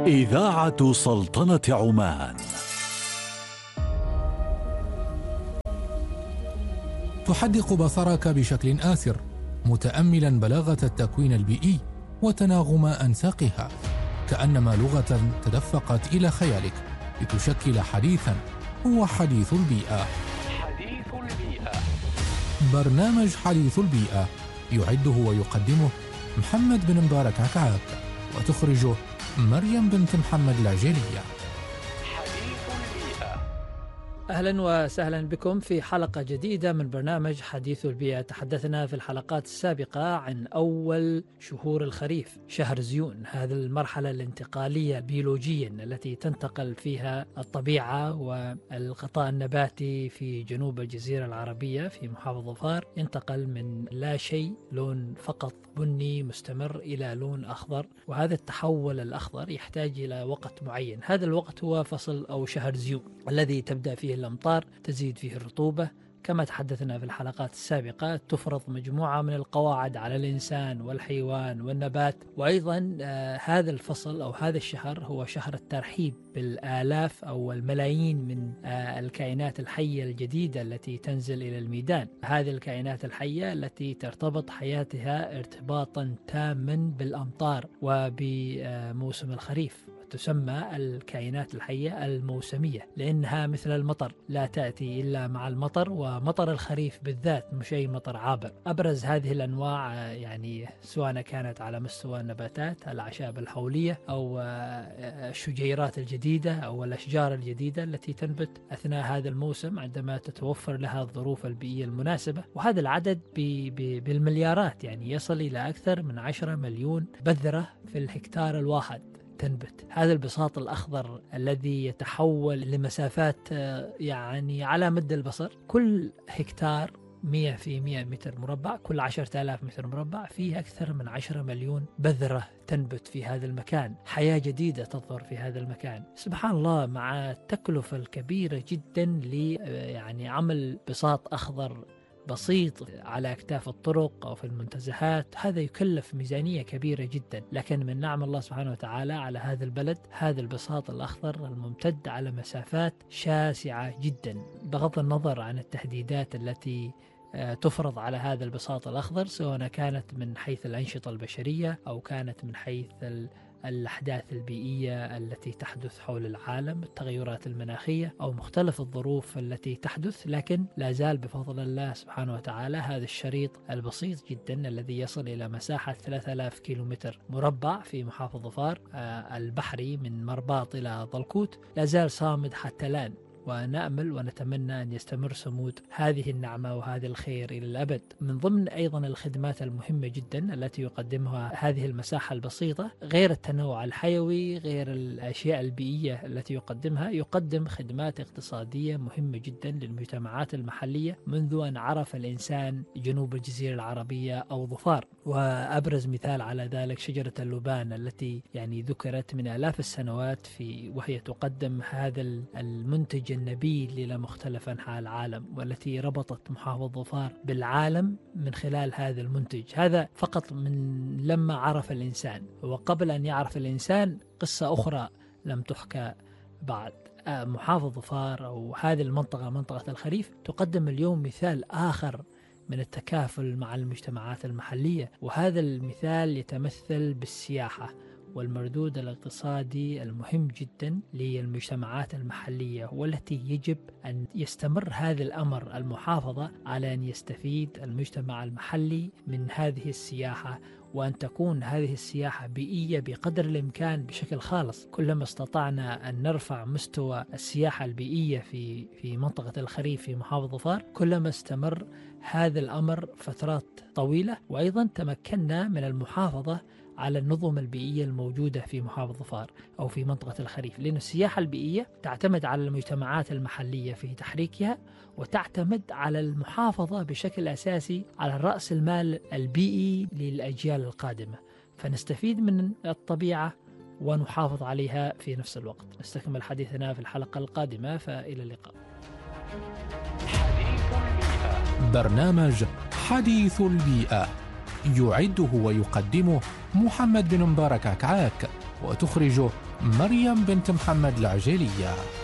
إذاعة سلطنة عمان تحدق بصرك بشكل آسر، متأملا بلاغة التكوين البيئي وتناغم أنساقها، كأنما لغة تدفقت إلى خيالك لتشكل حديثا هو حديث البيئة. برنامج حديث البيئة يعده ويقدمه محمد بن مبارك عكعاك، وتخرجه مريم بنت محمد العجيلية. أهلا وسهلا بكم في حلقة جديدة من برنامج حديث البيئة. تحدثنا في الحلقات السابقة عن أول شهور الخريف، شهر زيون، هذه المرحلة الانتقالية بيولوجيا التي تنتقل فيها الطبيعة والغطاء النباتي في جنوب الجزيرة العربية في محافظة ظفار، ينتقل من لا شيء، لون فقط بني مستمر، إلى لون أخضر، وهذا التحول الأخضر يحتاج إلى وقت معين. هذا الوقت هو فصل أو شهر زيون الذي تبدأ فيه الأمطار، تزيد فيه الرطوبة. كما تحدثنا في الحلقات السابقة، تفرض مجموعة من القواعد على الإنسان والحيوان والنبات. وأيضا هذا الفصل أو هذا الشهر هو شهر الترحيب بالآلاف أو الملايين من الكائنات الحية الجديدة التي تنزل إلى الميدان. هذه الكائنات الحية التي ترتبط حياتها ارتباطا تاما بالأمطار وبموسم الخريف، تسمى الكائنات الحية الموسمية، لأنها مثل المطر لا تأتي إلا مع المطر، ومطر الخريف بالذات مش أي مطر عابر. أبرز هذه الأنواع يعني سواء كانت على مستوى النباتات، الأعشاب الحولية، أو الشجيرات الجديدة أو الأشجار الجديدة التي تنبت أثناء هذا الموسم عندما تتوفر لها الظروف البيئية المناسبة. وهذا العدد بالمليارات، يعني يصل إلى أكثر من 10 مليون بذرة في الهكتار الواحد تنبت. هذا البساط الأخضر الذي يتحول لمسافات يعني على مد البصر، كل هكتار 100 في 100 متر مربع، كل 10,000 متر مربع فيه أكثر من 10 مليون بذرة تنبت في هذا المكان. حياة جديدة تظهر في هذا المكان. سبحان الله، مع التكلفة الكبيرة جدا يعني عمل بساط أخضر بسيط على أكتاف الطرق أو في المنتزهات، هذا يكلف ميزانية كبيرة جدا. لكن من نعم الله سبحانه وتعالى على هذا البلد، هذا البساط الأخضر الممتد على مسافات شاسعة جدا، بغض النظر عن التهديدات التي تفرض على هذا البساط الأخضر، سواء كانت من حيث الأنشطة البشرية أو كانت من حيث الأحداث البيئية التي تحدث حول العالم، التغيرات المناخية أو مختلف الظروف التي تحدث. لكن لا زال بفضل الله سبحانه وتعالى هذا الشريط البسيط جدا الذي يصل إلى مساحة 3000 كيلومتر مربع في محافظة ظفار البحري من مرباط إلى ضلكوت لا زال صامد حتى الآن، ونأمل ونتمنى أن يستمر صمود هذه النعمة وهذا الخير إلى الأبد. من ضمن أيضا الخدمات المهمة جدا التي يقدمها هذه المساحة البسيطة، غير التنوع الحيوي، غير الأشياء البيئية التي يقدمها، يقدم خدمات اقتصادية مهمة جدا للمجتمعات المحلية منذ أن عرف الإنسان جنوب الجزيرة العربية أو ظفار. وأبرز مثال على ذلك شجرة اللبان التي يعني ذكرت من آلاف السنوات وهي تقدم هذا المنتج النبيل إلى مختلف أنحاء العالم، والتي ربطت محافظة ظفار بالعالم من خلال هذا المنتج. هذا فقط من لما عرف الإنسان، وقبل أن يعرف الإنسان قصة أخرى لم تحكى بعد. محافظة ظفار أو هذه المنطقة، منطقة الخريف، تقدم اليوم مثال آخر من التكافل مع المجتمعات المحلية، وهذا المثال يتمثل بالسياحة والمردود الاقتصادي المهم جدا للمجتمعات المحلية، والتي يجب أن يستمر هذا الأمر. المحافظة على أن يستفيد المجتمع المحلي من هذه السياحة، وأن تكون هذه السياحة بيئية بقدر الإمكان بشكل خالص. كلما استطعنا أن نرفع مستوى السياحة البيئية في منطقة الخريف في محافظة ظفار، كلما استمر هذا الأمر فترات طويلة. وأيضا تمكنا من المحافظة على النظم البيئية الموجودة في محافظة ظفار أو في منطقة الخريف، لأن السياحة البيئية تعتمد على المجتمعات المحلية في تحريكها، وتعتمد على المحافظة بشكل أساسي على رأس المال البيئي للأجيال القادمة. فنستفيد من الطبيعة ونحافظ عليها في نفس الوقت. نستكمل حديثنا في الحلقة القادمة، فإلى اللقاء. برنامج حديث البيئة يعده ويقدمه محمد بن مبارك عكعاك، وتخرجه مريم بنت محمد العجيلية.